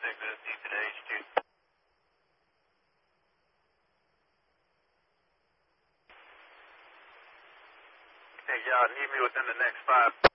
deep to H2. Hey, y'all, need me within the next 5.